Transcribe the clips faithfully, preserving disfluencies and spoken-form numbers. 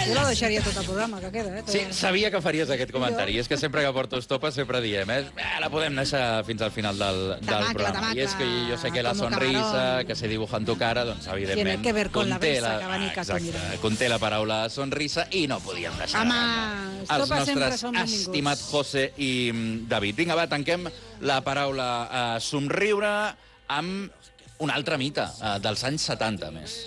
Jo la deixaria tot el programa, que queda, eh? Sí, sabia que faries aquest comentari. És que sempre que porto estopa sempre diem, eh? eh la podem deixar fins al final del, del Tamacle, programa. tamacle, I és que jo sé que la como sonrisa, camarón. que se dibuja en tu cara, doncs evidentment... Tiene que ver con la conté besa que va ni caso, exacte, mira. conté la paraula sonrisa i no podíem deixar Home, de estopa els sempre nostres són benvinguts. estimat José i mm, David. Vinga, va, tanquem la paraula eh, somriure amb un altre mite eh, dels anys setanta, més.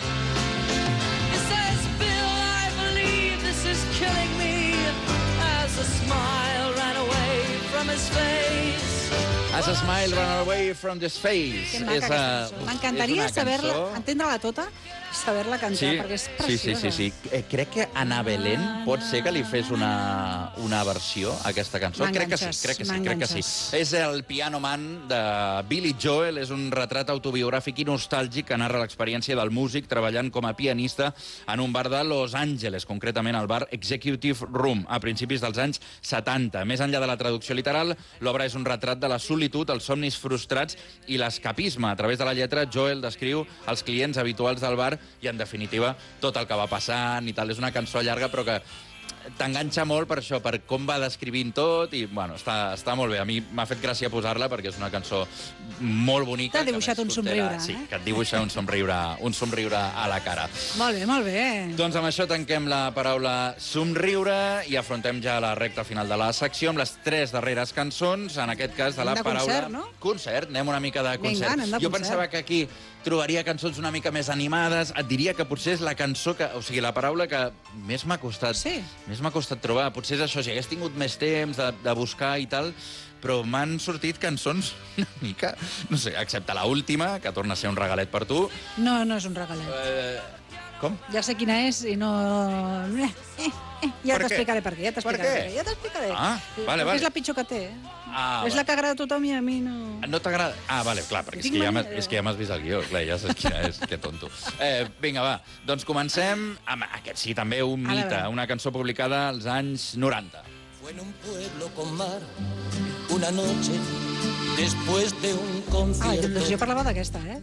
As a smile ran away from his face. Que maca És, aquesta uh, cançó. M'encantaria és una saber-la, cançó- entendre-la tota, saber-la cantar, Sí, perquè és sí, preciosa. sí, sí, sí. Eh, crec que Ana Belén pot ser que li fes una, una versió a aquesta cançó. Crec que sí, M'enganxes, crec que sí, crec que sí. m'enganxes. És el Piano Man de Billy Joel, és un retrat autobiogràfic i nostàlgic que narra l'experiència del músic treballant com a pianista en un bar de Los Angeles, concretament al bar Executive Room, a principis dels anys setanta. Més enllà de la traducció literal, l'obra és un retrat de la solitud, els somnis frustrats i l'escapisme. A través de la lletra, Joel descriu els clients habituals del bar i, en definitiva, tot el que va passant i tal. És una cançó llarga, però que t'enganxa molt per això, per com va descrivint tot, i, bueno, està, està molt bé. A mi m'ha fet gràcia posar-la perquè és una cançó molt bonica. T'ha dibuixat que a un més conté la- somriure, Sí, eh? que et dibuixa un somriure, un somriure a la cara. Molt bé, molt bé. Doncs amb això tanquem la paraula somriure i afrontem ja la recta final de la secció amb les tres darreres cançons, en aquest cas de la Anem de paraula... concert, no? Concert, anem una mica de Vinga, concert. anem de jo concert. pensava que aquí trobaria cançons una mica més animades. Et diria que potser és la cançó que... O sigui, la paraula que més m'ha costat, Sí. més m'ha costat trobar. Potser és això, si hagués tingut més temps de, de buscar i tal, però m'han sortit cançons una mica... No sé, excepte la última, que torna a ser un regalet per tu. No, no és un regalet. Eh, com? Ja sé quina és i no... Eh, eh, eh. Ja Per què? t'explicaré per què, ja t'explicaré Per què? per què. Ja t'explicaré. Ah, vale, Perquè vale. és la pitjor que té. eh? Ah, és vale. la que agrada a tothom i a mi no... No t'agrada? Ah, vale, clar, perquè és Tinc que, ja mania m'has- de- és que ja m'has vist el guió, clar, ja saps quina és, que tonto. Eh, vinga, va, doncs comencem amb aquest sí, també un A mite, veure. una cançó publicada als anys noranta. Fue en un pueblo con mar, una noche, después de un Ah, concierto. doncs jo parlava d'aquesta, eh?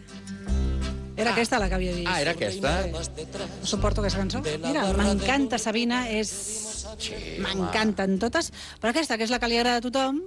Era aquesta la que havia vist. Ah, era aquesta? Vas detrás. No suporto aquesta cançó. Mira, m'encanta Sabina, és... Sí, M'encanten totes, però aquesta, que és la que li agrada a tothom,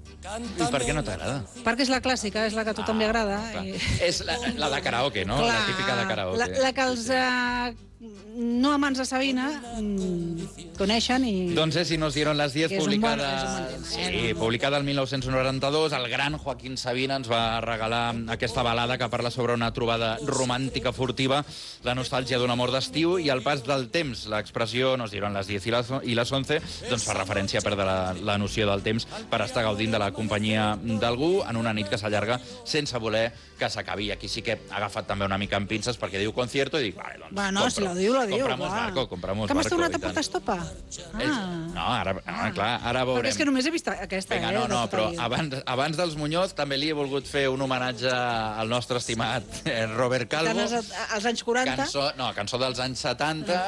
I per què no t'agrada? perquè és la clàssica, és la que a tothom li agrada. Clar. I... És la, la de karaoke, no? La típica de karaoke. La, la que els eh, no amants de Sabina mm, coneixen i... Doncs és Si nos dieron las diez, Que és un bon- publicada... és un bon tema, sí, eh? publicada el mil nou-cents noranta-dos, el gran Joaquín Sabina ens va regalar aquesta balada que parla sobre una trobada romàntica furtiva, la nostàlgia d'un amor d'estiu i el pas del temps. L'expressió Nos dieron las diez i las, i las once doncs fa referència a perdre la, la noció del temps per estar gaudint de la companyia d'algú en una nit que s'allarga sense voler que s'acabi. Aquí sí que ha agafat també una mica amb pinces perquè diu concierto i dic, vale, doncs Bueno, compro. si la diu, la diu. Compramos clar. barco, compramos que m'has barco. tornat i a tant. portar estopa? És- No, ara, no, clar, ara veurem. Perquè és que només he vist aquesta, Vinga, eh? no, de no, tota però vida. abans, abans dels Muñoz també li he volgut fer un homenatge al nostre estimat eh, Robert Calvo. Tant als, als anys quaranta... Cançó, no, cançó dels anys setanta,